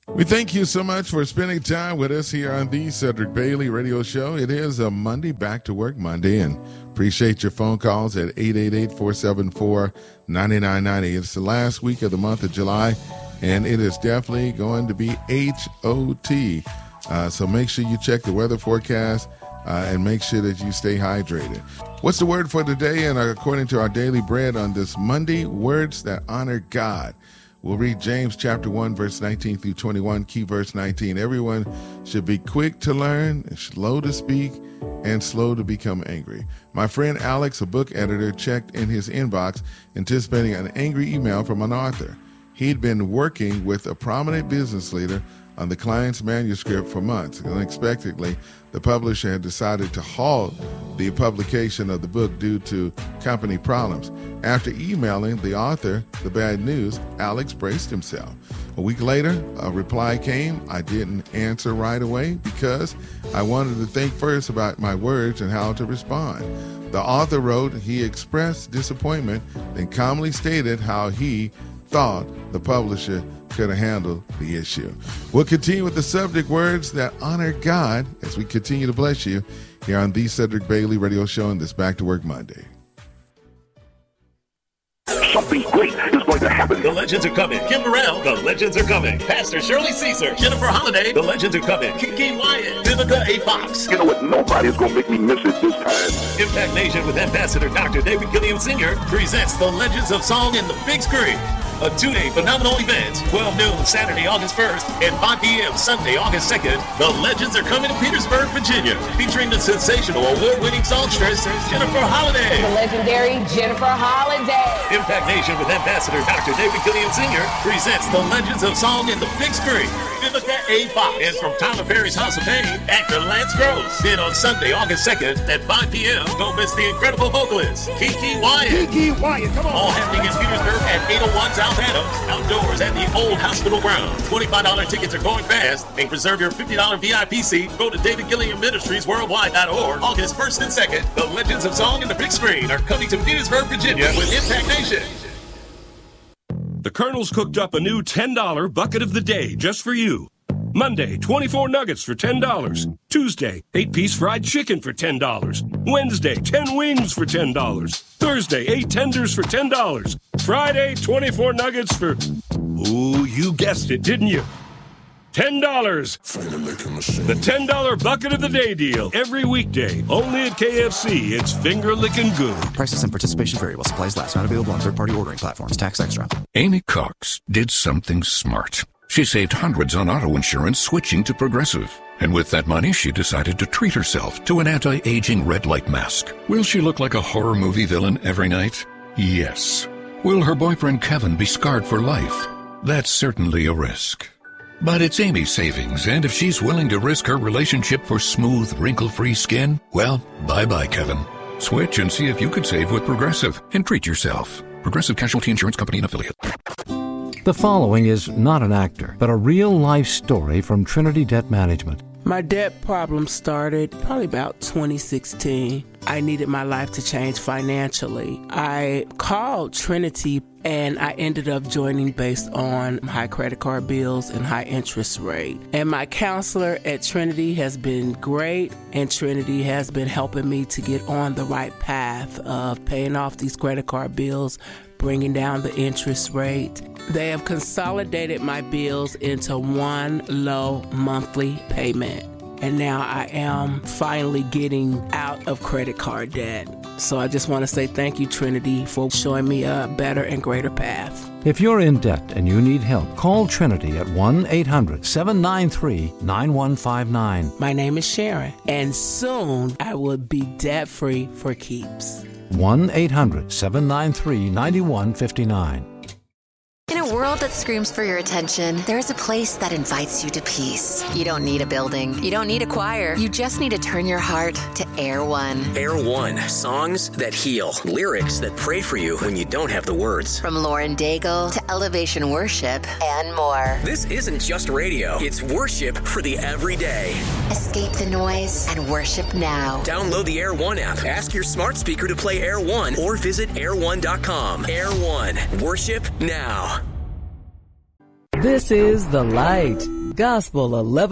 We thank you so much for spending time with us here on the Cedric Bailey Radio Show. It is a Monday, Back to Work Monday, and appreciate your phone calls at 888-474-9990. It's the last week of the month of July, and it is definitely going to be HOT. So make sure you check the weather forecast and make sure that you stay hydrated. What's the word for today? And according to our daily bread on this Monday, words that honor God. We'll read James chapter 1, verse 19 through 21, key verse 19. Everyone should be quick to learn, slow to speak, and slow to become angry. My friend Alex, a book editor, checked in his inbox anticipating an angry email from an author. He'd been working with a prominent business leader on the client's manuscript for months. Unexpectedly, the publisher had decided to halt the publication of the book due to company problems. After emailing the author the bad news, Alex braced himself. A week later, a reply came. I didn't answer right away because I wanted to think first about my words and how to respond. The author wrote he expressed disappointment and calmly stated how he thought the publisher could have handled the issue. We'll continue with the subject words that honor God as we continue to bless you here on the Cedric Bailey Radio Show on this Back to Work Monday. Something great is going to happen. The legends are coming. Kim Burrell, the legends are coming. Pastor Shirley Caesar, Jennifer Holliday, the legends are coming. Kiki Wyatt, Vivica A. Fox. You know what? Nobody's going to make me miss it this time. Impact Nation with Ambassador Dr. David Gilliam Sr. presents the Legends of Song in the Big Screen. A two-day phenomenal event, 12 noon Saturday, August 1st, and 5 p.m. Sunday, August 2nd. The Legends are coming to Petersburg, Virginia, featuring the sensational award-winning songstress, Jennifer Holliday. The legendary Jennifer Holliday. Impact Nation with Ambassador Dr. David Gilliam Sr. presents the Legends of Song in the Big Screen. Vivica A. Fox. And from Tyler Perry's House of Pain, actor Lance Gross. Then on Sunday, August 2nd, at 5 p.m., don't miss the incredible vocalist, Kiki Wyatt. Kiki Wyatt, come on. All happening in Petersburg at 801 South Adams, outdoors at the old hospital grounds. $25 tickets are going fast, and reserve your $50 VIP seat. Go to David Gilliam Ministries Worldwide.org. August 1st and 2nd, the Legends of Song in the Big Screen are coming to Petersburg, Virginia with Impact Nation. The Colonel's cooked up a new $10 bucket of the day just for you. Monday, 24 nuggets for $10. Tuesday, 8-piece fried chicken for $10. Wednesday, 10 wings for $10. Thursday, 8 tenders for $10. Friday, 24 nuggets for... Ooh, you guessed it, didn't you? $10. The $10 bucket of the day deal. Every weekday. Only at KFC. It's finger-licking good. Prices and participation vary while supplies last. Not available on third-party ordering platforms. Tax extra. Amy Cox did something smart. She saved hundreds on auto insurance switching to Progressive. And with that money, she decided to treat herself to an anti-aging red light mask. Will she look like a horror movie villain every night? Yes. Will her boyfriend Kevin be scarred for life? That's certainly a risk. But it's Amy's savings, and if she's willing to risk her relationship for smooth, wrinkle-free skin, well, bye-bye, Kevin. Switch and see if you could save with Progressive and treat yourself. Progressive Casualty Insurance Company and Affiliate. The following is not an actor, but a real-life story from Trinity Debt Management. My debt problem started probably about 2016. I needed my life to change financially. I called Trinity and I ended up joining based on high credit card bills and high interest rate. And my counselor at Trinity has been great, and Trinity has been helping me to get on the right path of paying off these credit card bills, bringing down the interest rate. They have consolidated my bills into one low monthly payment. And now I am finally getting out of credit card debt. So I just want to say thank you, Trinity, for showing me a better and greater path. If you're in debt and you need help, call Trinity at 1-800-793-9159. My name is Sharon, and soon I will be debt-free for keeps. 1-800-793-9159. In a world that screams for your attention, there's a place that invites you to peace. You don't need a building. You don't need a choir. You just need to turn your heart to Air One. Air One. Songs that heal. Lyrics that pray for you when you don't have the words. From Lauren Daigle to Elevation Worship and more. This isn't just radio. It's worship for the everyday. Escape the noise and worship now. Download the Air One app. Ask your smart speaker to play Air One or visit air1.com. Air One. Worship now. This is The Light. Gospel 11.